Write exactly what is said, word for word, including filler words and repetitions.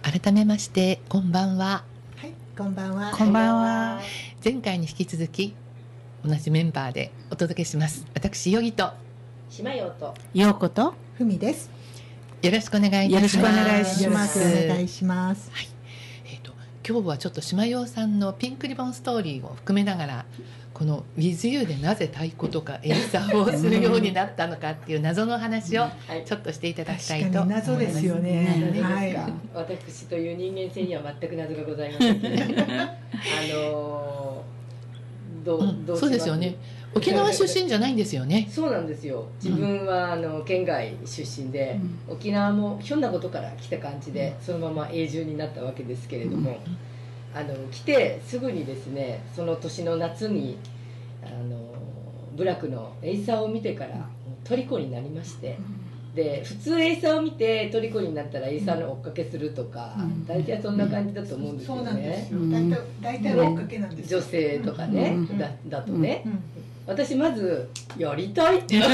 改めましてこんばんは。 はい、こんばんは。 こんばんは。 前回に引き続き同じメンバーでお届けします。私ヨギと島よとようことふみです。 よろしくお願いいたします。 よろしくお願いしよろしますくお願いします。 はい、えーと今日はちょっと島よさんのピンクリボンストーリーを含めながら、この ウィズユー でなぜ太鼓とかエイサーをするようになったのかっていう謎の話をちょっとしていただきたいと思います。 確かに謎ですよね。 は、 はいい。 私という人間性には全く謎がございませんけどあのー、どう、 うん、 どうします？ そうですよね。沖縄出身じゃないんですよね。 そうなんですよ。自分はあの県外出身で、うん、沖縄もひょんなことから来た感じで、うん、そのまま永住になったわけですけれども、うん、あの来てすぐにですね、その年の夏にあの部落のエイサーを見てから虜になりまして、で普通エイサーを見て虜になったらエイサーの追っかけするとか、うん、大体そんな感じだと思うんですよね。そうなんですよ。大体、大体追っかけなんですよ。女性とかね、うん、だ, だとね、うん、私まずやりたいって